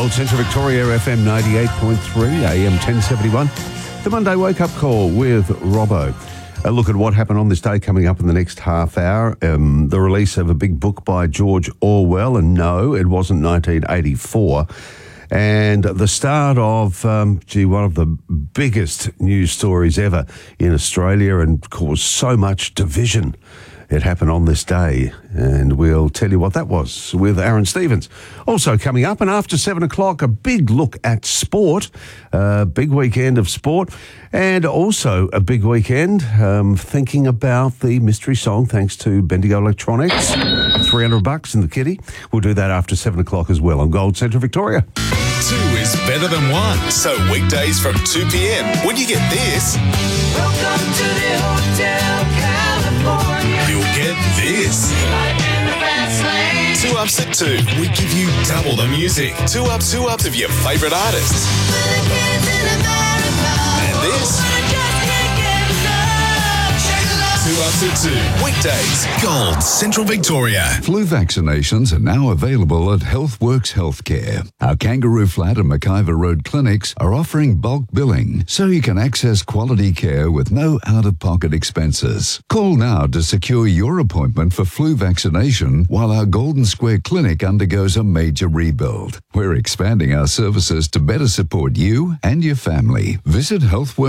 Gold Central Victoria FM 98.3 AM 1071. The Monday wake-up call with Robbo. A look at what happened on this day coming up in the next half hour. The release of a big book by George Orwell, and no, it wasn't 1984. And the start of, one of the biggest news stories ever in Australia and caused so much division. It happened on this day, and we'll tell you what that was with Aaron Stevens. Also coming up, and after 7 o'clock, a big look at sport, big weekend of sport, and also a big weekend thinking about the mystery song, thanks to Bendigo Electronics. $300 in the kitty. We'll do that after 7 o'clock as well on Gold Central Victoria. 2 is better than 1. So weekdays from 2 p.m, when you get this, Welcome to the Hotel California. you'll get this. Right in the fast lane. 2 Ups at 2, we give you double the music. 2 ups of your favourite artists. For the kids in America. And this, I just can't get enough. Shake it up. 2 Ups at 2, weekdays, Gold Central Victoria. Flu vaccinations are now available at HealthWorks Healthcare. Our Kangaroo Flat and McIver Road clinics are offering bulk billing, so you can access quality care with no out-of-pocket expenses. Call now to secure your appointment for flu vaccination while our Golden Square Clinic undergoes a major rebuild. We're expanding our services to better support you and your family. Visit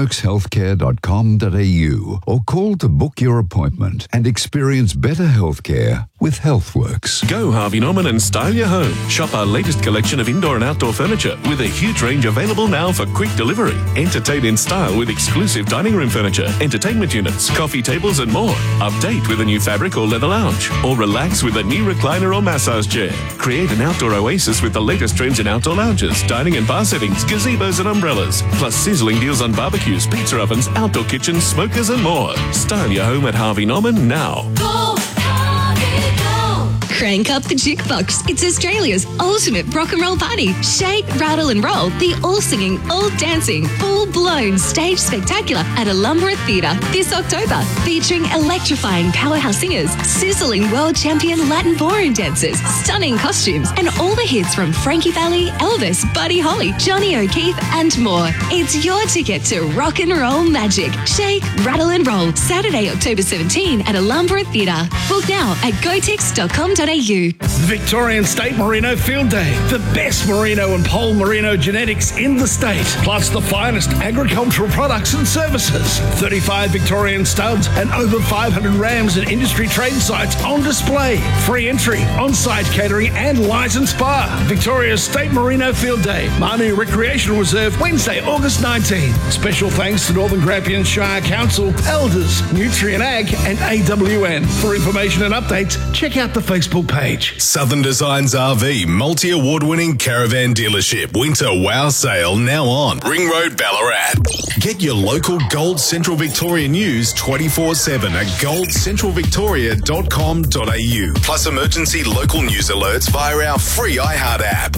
healthworkshealthcare.com.au or call to book your appointment and experience better healthcare with HealthWorks. Go Harvey Norman and style your home. Shop our latest collection of indoor and outdoor furniture with a huge range available now for quick delivery. Entertain in style with exclusive dining room furniture, entertainment units, coffee tables and more. Update with a new fabric or leather lounge, or relax with a new recliner or massage chair. Create an outdoor oasis with the latest trends in outdoor lounges, dining and bar settings, gazebos and umbrellas, plus sizzling deals on barbecues, pizza ovens, outdoor kitchens, smokers and more. Style your home at Harvey Norman now. Go, Harvey, go. Crank up the jukebox. It's Australia's ultimate rock and roll party. Shake, rattle and roll. The all-singing, all-dancing, full-blown stage spectacular at Alumbra Theatre this October. Featuring electrifying powerhouse singers, sizzling world champion Latin ballroom dancers, stunning costumes, and all the hits from Frankie Valli, Elvis, Buddy Holly, Johnny O'Keefe, and more. It's your ticket to rock and roll magic. Shake, rattle and roll. Saturday, October 17 at Alumbra Theatre. Book now at gotex.com.au. Victorian State Merino Field Day. The best merino and pole merino genetics in the state, plus the finest agricultural products and services. 35 Victorian studs and over 500 rams and industry trade sites on display. Free entry, on-site catering and licensed bar. Victoria's State Merino Field Day. Manu Recreational Reserve, Wednesday, August 19. Special thanks to Northern Grampian Shire Council, Elders, Nutrient Ag and AWN. For information and updates, check out the Facebook page. Southern Designs RV, multi-award-winning caravan dealership. Winter wow sale now on Ring Road, Ballarat. Get your local Gold Central Victoria news 24/7 at goldcentralvictoria.com.au. Plus emergency local news alerts via our free iHeart app.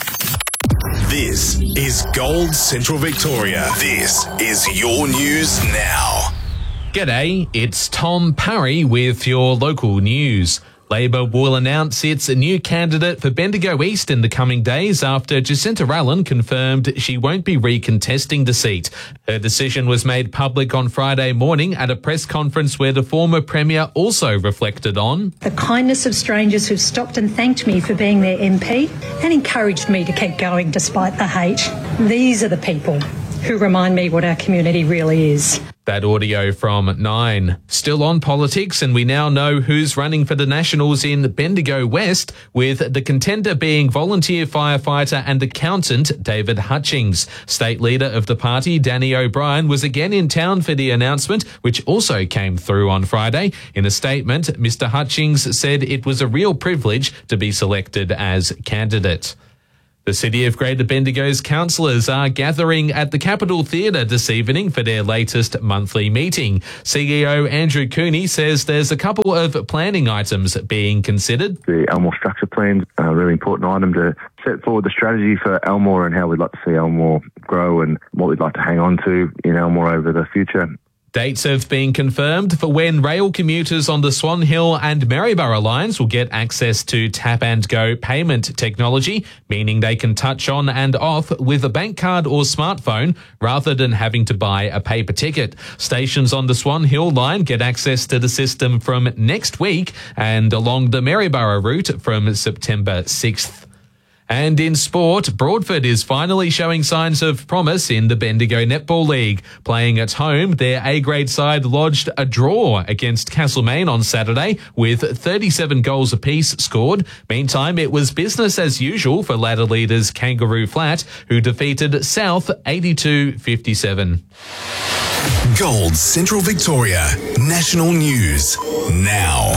This is Gold Central Victoria. This is your news now. G'day, it's Tom Parry with your local news. Labor will announce its new candidate for Bendigo East in the coming days after Jacinta Allen confirmed she won't be recontesting the seat. Her decision was made public on Friday morning at a press conference where the former Premier also reflected on the kindness of strangers who've stopped and thanked me for being their MP and encouraged me to keep going despite the hate. These are the people who remind me what our community really is. That audio from 9. Still on politics, and we now know who's running for the Nationals in Bendigo West, with the contender being volunteer firefighter and accountant David Hutchings. State leader of the party, Danny O'Brien, was again in town for the announcement, which also came through on Friday. In a statement, Mr. Hutchings said it was a real privilege to be selected as candidate. The City of Greater Bendigo's councillors are gathering at the Capitol Theatre this evening for their latest monthly meeting. CEO Andrew Cooney says there's a couple of planning items being considered. The Elmore structure plan, a really important item to set forward the strategy for Elmore and how we'd like to see Elmore grow and what we'd like to hang on to in Elmore over the future. Dates have been confirmed for when rail commuters on the Swan Hill and Maryborough lines will get access to tap and go payment technology, meaning they can touch on and off with a bank card or smartphone rather than having to buy a paper ticket. Stations on the Swan Hill line get access to the system from next week and along the Maryborough route from September 6th. And in sport, Broadford is finally showing signs of promise in the Bendigo Netball League. Playing at home, their A-grade side lodged a draw against Castlemaine on Saturday with 37 goals apiece scored. Meantime, it was business as usual for ladder leaders Kangaroo Flat, who defeated South 82-57. Gold Central Victoria National News now.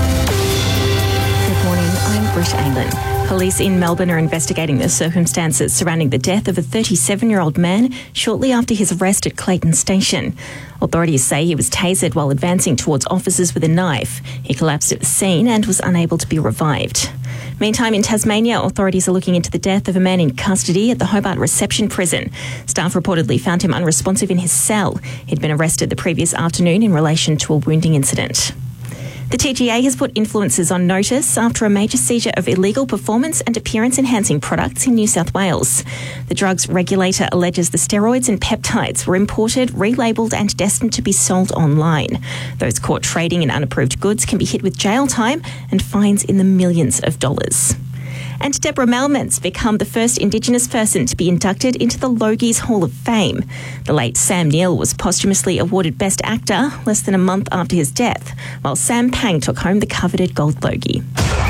Good morning, I'm Britt Aylan. Police in Melbourne are investigating the circumstances surrounding the death of a 37-year-old man shortly after his arrest at Clayton Station. Authorities say he was tasered while advancing towards officers with a knife. He collapsed at the scene and was unable to be revived. Meantime, in Tasmania, authorities are looking into the death of a man in custody at the Hobart Reception Prison. Staff reportedly found him unresponsive in his cell. He'd been arrested the previous afternoon in relation to a wounding incident. The TGA has put influencers on notice after a major seizure of illegal performance and appearance-enhancing products in New South Wales. The drugs regulator alleges the steroids and peptides were imported, relabelled and destined to be sold online. Those caught trading in unapproved goods can be hit with jail time and fines in the millions of dollars. And Deborah Melman's become the first Indigenous person to be inducted into the Logies Hall of Fame. The late Sam Neill was posthumously awarded Best Actor less than a month after his death, while Sam Pang took home the coveted Gold Logie.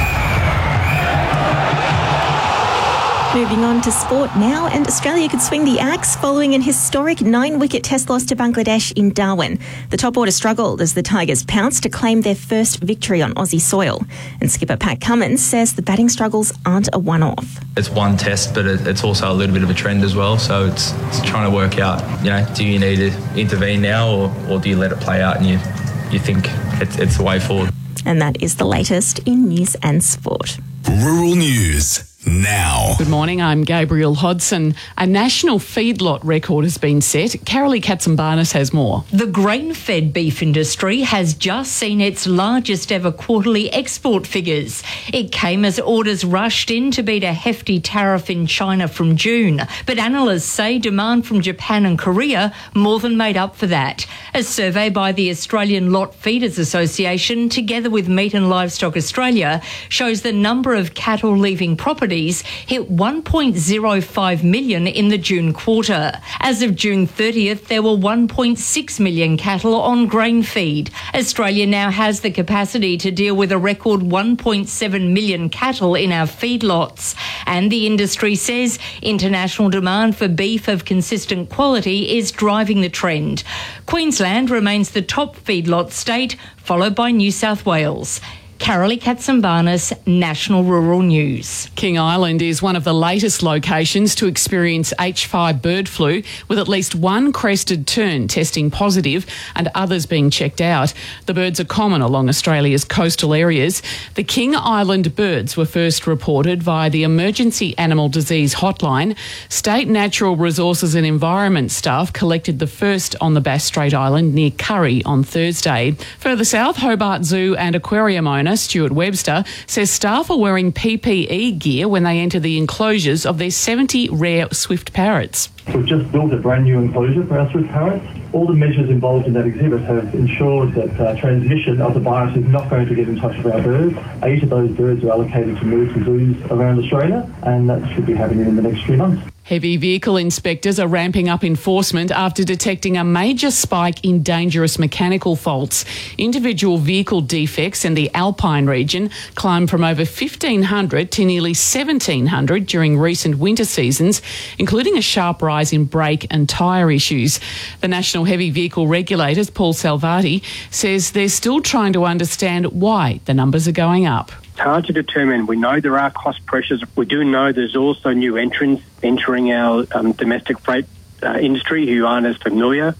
Moving on to sport now, and Australia could swing the axe following an historic 9-wicket test loss to Bangladesh in Darwin. The top order struggled as the Tigers pounced to claim their first victory on Aussie soil. And skipper Pat Cummins says the batting struggles aren't a one-off. It's one test, but it's also a little bit of a trend as well. So it's trying to work out, do you need to intervene now or do you let it play out and you think it's the way forward? And that is the latest in news and sport. Rural News now. Good morning, I'm Gabriel Hodson. A national feedlot record has been set. Carolee Katsambarnis has more. The grain-fed beef industry has just seen its largest ever quarterly export figures. It came as orders rushed in to beat a hefty tariff in China from June. But analysts say demand from Japan and Korea more than made up for that. A survey by the Australian Lot Feeders Association, together with Meat and Livestock Australia, shows the number of cattle leaving property hit 1.05 million in the June quarter. As of June 30th, there were 1.6 million cattle on grain feed. Australia now has the capacity to deal with a record 1.7 million cattle in our feedlots. And the industry says international demand for beef of consistent quality is driving the trend. Queensland remains the top feedlot state, followed by New South Wales. Carolee Katsambarnis, National Rural News. King Island is one of the latest locations to experience H5 bird flu, with at least one crested tern testing positive and others being checked out. The birds are common along Australia's coastal areas. The King Island birds were first reported via the Emergency Animal Disease Hotline. State Natural Resources and Environment staff collected the first on the Bass Strait Island near Curry on Thursday. Further south, Hobart Zoo and Aquarium owner Stuart Webster says staff are wearing PPE gear when they enter the enclosures of their 70 rare swift parrots. We've just built a brand new enclosure for our swift parrots. All the measures involved in that exhibit have ensured that transmission of the virus is not going to get in touch with our birds. 8 of those birds are allocated to move to zoos around Australia, and that should be happening in the next few months. Heavy vehicle inspectors are ramping up enforcement after detecting a major spike in dangerous mechanical faults. Individual vehicle defects in the Alpine region climbed from over 1,500 to nearly 1,700 during recent winter seasons, including a sharp rise in brake and tyre issues. The National Heavy Vehicle Regulators, Paul Salvati, says they're still trying to understand why the numbers are going up. It's hard to determine. We know there are cost pressures. We do know there's also new entrants entering our domestic freight industry who aren't as familiar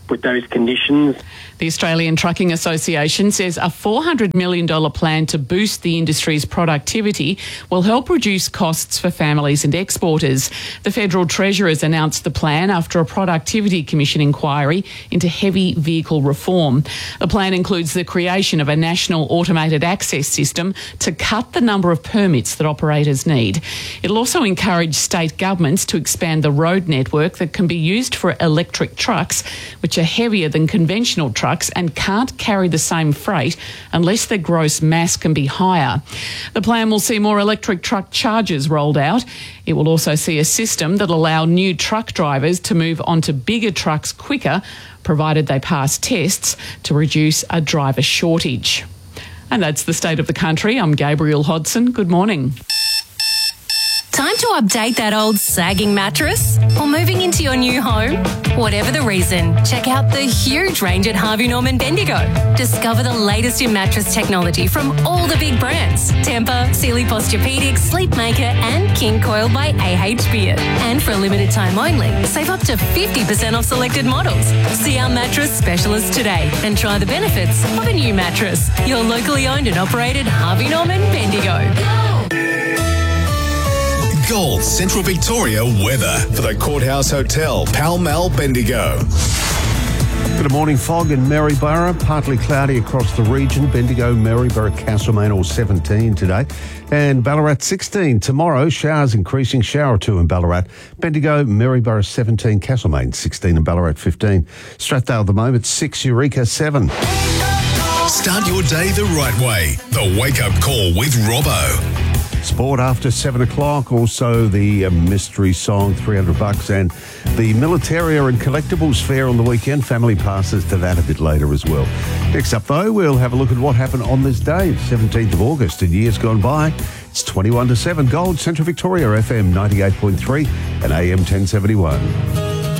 with those conditions. The Australian Trucking Association says a $400 million plan to boost the industry's productivity will help reduce costs for families and exporters. The Federal Treasurer has announced the plan after a Productivity Commission inquiry into heavy vehicle reform. The plan includes the creation of a national automated access system to cut the number of permits that operators need. It'll also encourage state governments to expand the road network that can be used for electric trucks, which are heavier than conventional trucks and can't carry the same freight unless their gross mass can be higher. The plan will see more electric truck chargers rolled out. It will also see a system that'll allow new truck drivers to move onto bigger trucks quicker, provided they pass tests, to reduce a driver shortage. And that's the state of the country. I'm Gabrielle Hodson. Good morning. Time to update that old sagging mattress? Or moving into your new home? Whatever the reason, check out the huge range at Harvey Norman Bendigo. Discover the latest in mattress technology from all the big brands: Tempur, Sealy Posturepedic, Sleepmaker and King Coil by AH Beard. And for a limited time only, save up to 50% off selected models. See our mattress specialist today and try the benefits of a new mattress. Your locally owned and operated Harvey Norman Bendigo. Gold Central Victoria weather for the Courthouse Hotel, Pall Mall, Bendigo. Good morning. Fog in Maryborough, partly cloudy across the region. Bendigo, Maryborough, Castlemaine all 17 today. And Ballarat 16 tomorrow. Showers increasing, shower or two in Ballarat. Bendigo, Maryborough 17, Castlemaine 16 and Ballarat 15. Strathdale at the moment 6, Eureka 7. Start your day the right way. The Wake Up Call with Robbo. Sport after 7 o'clock. Also the mystery song, $300, and the Militaria and Collectibles Fair on the weekend. Family passes to that a bit later as well. Next up, though, we'll have a look at what happened on this day, 17th of August, in years gone by. It's 21 to 7. Gold Central Victoria, FM 98.3 and AM 1071.